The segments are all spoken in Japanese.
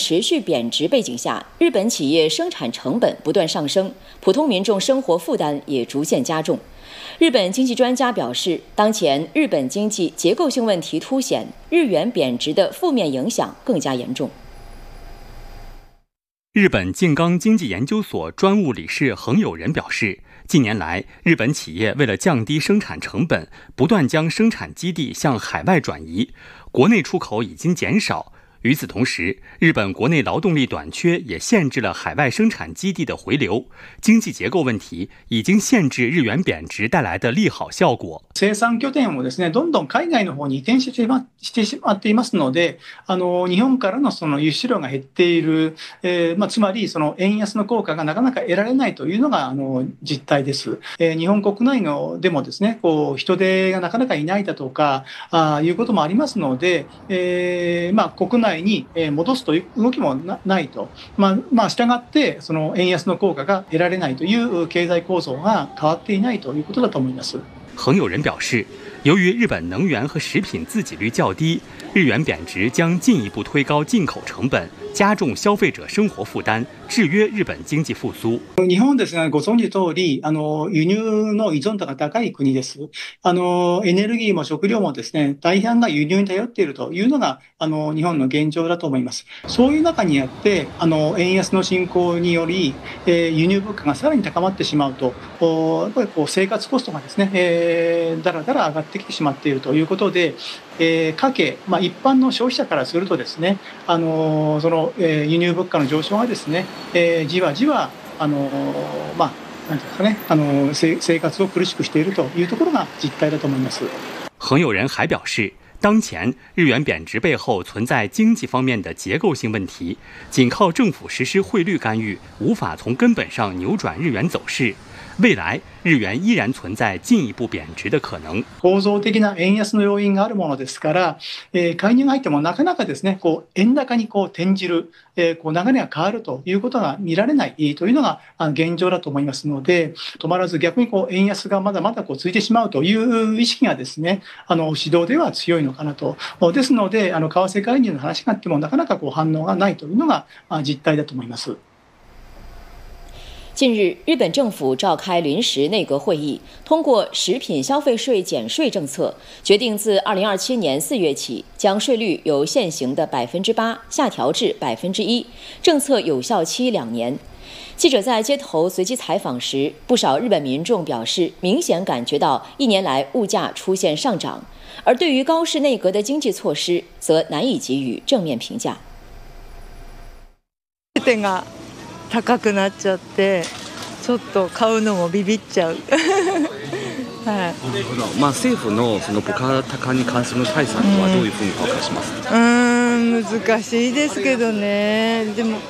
持续贬值背景下，日本企业生产成本不断上升，普通民众生活负担也逐渐加重。日本经济专家表示，当前日本经济结构性问题凸显，日元贬值的负面影响更加严重。 日本静冈经济研究所专务理事横友人表示，近年来，日本企业为了降低生产成本，不断将生产基地向海外转移，国内出口已经减少。与此同时，日本国内劳动力短缺也限制了海外生产基地的回流，经济結構問題已經限制日元貶值帶來的利好效果。 生産拠点をですね、どんどん海外の方に移転してしまっていますので、日本からのその輸出量が減っている、つまりその円安の効果がなかなか得られないというのが実態です。日本国内のでもですね、人手がなかなかいないだとかいうこともありますので、国内に戻すという動きもないと、したがってその円安の効果が得られないという経済構造が変わっていないということだと思います。 横友人表示，由于日本能源和食品自给率较低，日元贬值将进一步推高进口成本，加重消費者生活負担，制約日本經濟復甦。 日本ですね、ご存知通り、輸入の依存度が高い国です。エネルギーも食料もですね、大半が輸入に頼っているというのが、日本の現状だと思います。そういう中にあって、円安の進行により、輸入物価がさらに高まってしまうと、やっぱり生活コストがですね、だらだら上がってきてしまっているということで、家計、一般の消費者からするとですね、その輸入物価の上昇がですね、じわじわなんていうんですかね、生活を苦しくしているというところが実態だと思います。 横友人还表示，当前日元贬值背后存在经济方面的结构性问题，仅靠政府实施汇率干预，无法从根本上扭转日元走势。未来日元依然存在進一步貶值的可能。 構造的な円安の要因があるものですから、介入が入ってもなかなかですね、円高に転じる、流れが変わるということが見られないというのが現状だと思いますので、止まらず逆に円安がまだまだ続いてしまうという意識がですね、市場では強いのかなと。ですので、為替介入の話があってもなかなか反応がないというのが実態だと思います。 近日，日本政府召开临时内阁会议，通过食品消费税减税政策，决定自2027年4月起，将税率由现行的8%下调至1%，政策有效期2年。记者在街头随机采访时，不少日本民众表示，明显感觉到1年来物价出现上涨，而对于高市内阁的经济措施，则难以给予正面评价。 高くなっちゃってちょっと買うのもビビっちゃうはい、なるほど。 政府のその物価高に関する対策はどういうふうに評価しますか？ 難しいですけどね。でも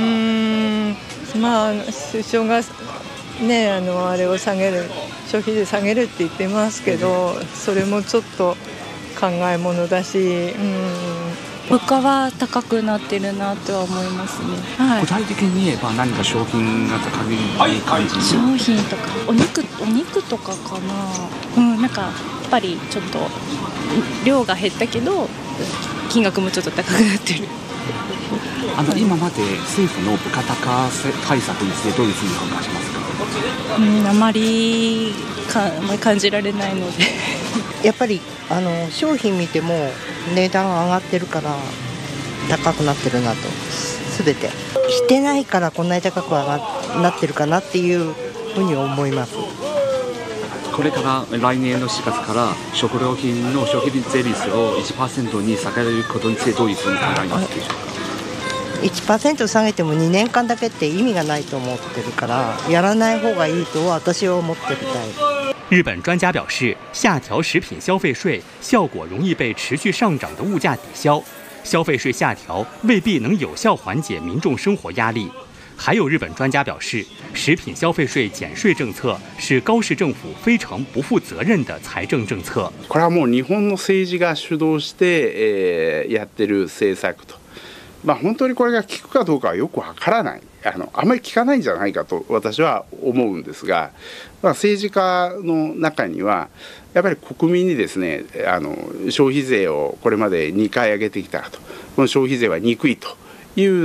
首相がねあれを下げる、消費税下げるって言ってますけど、それもちょっと考えものだし、 物価は高くなってるなとは思いますね。はい、 具体的に言えば何か商品が高い感じ？ 商品とかお肉とかかな。なんかやっぱりちょっと量が減ったけど金額もちょっと高くなってる。 今まで政府の物価高対策についてどういうふうに評価しますか？ あまり感じられないのでやっぱり商品見ても値段上がってるから高くなってるなと、全てしてないからこんなに高くなってるかなっていうふうに思います。 これから来年の4月から食料品の消費税率を 1% に下げることについてどういうふうに考えますでしょうか ？1% 下げても2年間だけって意味がないと思ってるから、やらない方がいいと私は思ってるたい。 日本专家表示，下调食品消费税效果容易被持续上涨的物价抵消，消费税下调未必能有效缓解民众生活压力。还有日本专家表示，食品消费税減税政策是高市政府非常不負責任的財政政策。 これはもう日本の政治が主導して、やってる政策と。本当にこれが効くかどうかはよくわからない、あまり効かないんじゃないかと私は思うんですが、政治家の中にはやっぱり国民にですね、消費税をこれまで2回上げてきたと、この消費税は憎いという